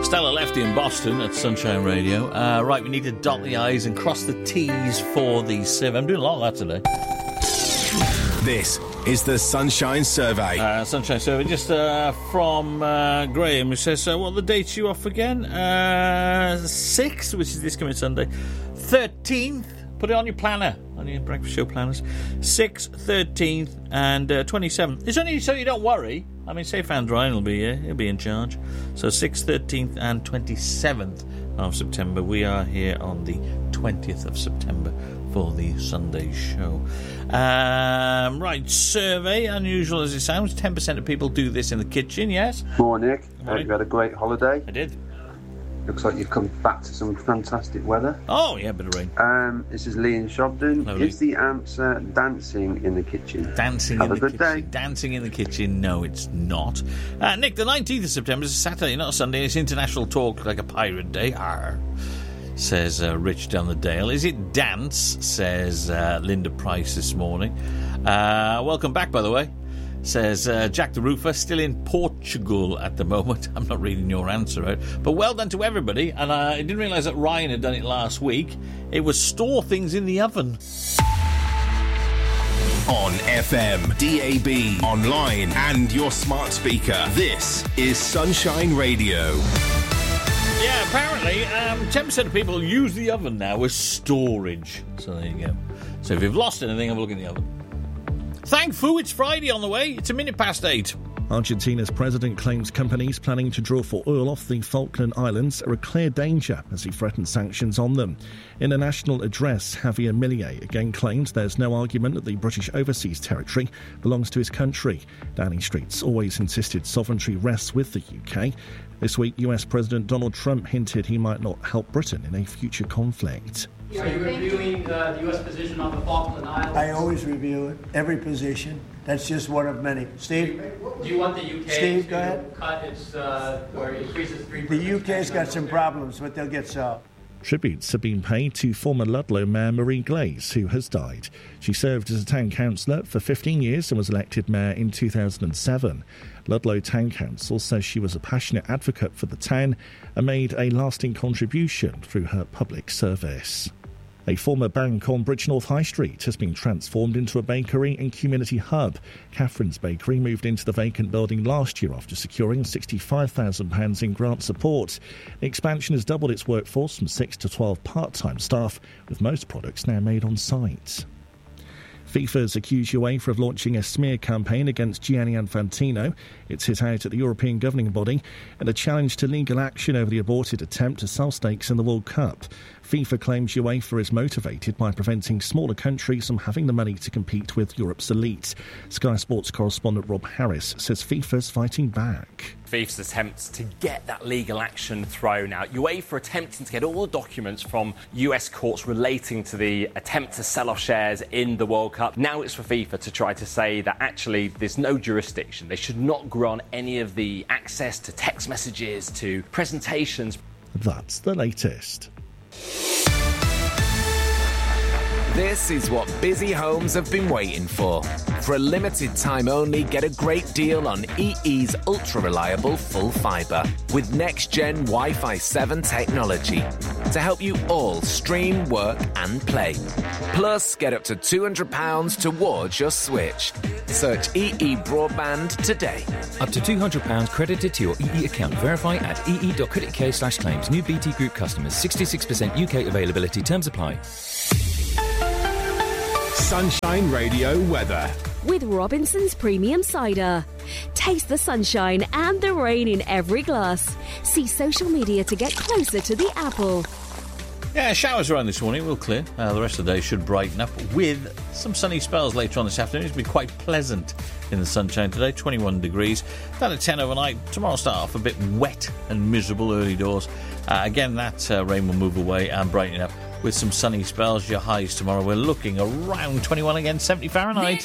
Stella Lefty in Boston at Sunshine Radio. Right, we need to dot the I's and cross the T's for the survey. I'm doing a lot of that today. This is the Sunshine Survey. Sunshine Survey, just from Graham, who says, what are the dates you off again? 6th, which is this coming Sunday. 13th, put it on your planner, on your breakfast show planners. 6th, 13th, and 27th. It's only so you don't worry. I mean, Safe Hands Ryan will be here. He'll be in charge. So 6th, 13th, and 27th of September. We are here on the 20th of September for the Sunday show. Right, survey, unusual as it sounds, 10% of people do this in the kitchen, yes? Morning, Nick. Hope you had a great holiday. I did. Looks like you've come back to some fantastic weather. Oh, yeah, a bit of rain. This is Lee in Shobden. Lovely. Is the answer dancing in the kitchen? Dancing Have in a the good kitchen. day. Dancing in the kitchen, no, it's not. Nick, the 19th of September is a Saturday, not a Sunday. It's International Talk Like a Pirate Day. Arr, says Rich down the Dale. Is it dance, says Linda Price this morning. Welcome back, by the way, says Jack the Roofer, still in Portugal at the moment. I'm not reading your answer out. But well done to everybody. And I didn't realise that Ryan had done it last week. It was store things in the oven. On FM, DAB, online, and your smart speaker. This is Sunshine Radio. Yeah, apparently 10% of people use the oven now as storage. So there you go. So if you've lost anything, have a look in the oven. Thank Fu, it's Friday on the way. It's 8:01. Argentina's president claims companies planning to draw for oil off the Falkland Islands are a clear danger as he threatens sanctions on them. In a national address, Javier Milei again claimed there's no argument that the British overseas territory belongs to his country. Downing Street's always insisted sovereignty rests with the UK. This week, US President Donald Trump hinted he might not help Britain in a future conflict. Are you reviewing the U.S. position on the Falkland Islands? I always review it, every position. That's just one of many. Steve? Do you want the UK Steve, go to ahead. cut its, where it increases 3%? The UK's got some problems, but they'll get solved. Tributes have been paid to former Ludlow Mayor Marie Glaze, who has died. She served as a town councillor for 15 years and was elected mayor in 2007. Ludlow Town Council says she was a passionate advocate for the town and made a lasting contribution through her public service. A former bank on Bridgnorth High Street has been transformed into a bakery and community hub. Catherine's Bakery moved into the vacant building last year after securing £65,000 in grant support. The expansion has doubled its workforce from 6 to 12 part-time staff, with most products now made on site. FIFA's accused UEFA of launching a smear campaign against Gianni Infantino. It's hit out at the European governing body and a challenge to legal action over the aborted attempt to sell stakes in the World Cup. FIFA claims UEFA is motivated by preventing smaller countries from having the money to compete with Europe's elite. Sky Sports correspondent Rob Harris says FIFA's fighting back. FIFA's attempts to get that legal action thrown out. UEFA attempting to get all the documents from US courts relating to the attempt to sell off shares in the World Cup. Now it's for FIFA to try to say that actually there's no jurisdiction. They should not grant any of the access to text messages, to presentations. That's the latest. This is what busy homes have been waiting for. For a limited time only, get a great deal on EE's ultra-reliable full fibre with next-gen Wi-Fi 7 technology to help you all stream, work and play. Plus, get up to £200 towards your switch. Search EE Broadband today. Up to £200 credited to your EE account. Verify at ee.co.uk/claims. New BT Group customers. 66% UK availability. Terms apply. Sunshine Radio weather. With Robinson's Premium Cider. Taste the sunshine and the rain in every glass. See social media to get closer to the apple. Yeah, showers around this morning will clear. The rest of the day should brighten up with some sunny spells later on this afternoon. It's been quite pleasant in the sunshine today, 21 degrees. Down at 10 overnight. Tomorrow will start off a bit wet and miserable early doors. Again, that rain will move away and brighten up with some sunny spells. Your highs tomorrow, we're looking around 21 again, 70 Fahrenheit.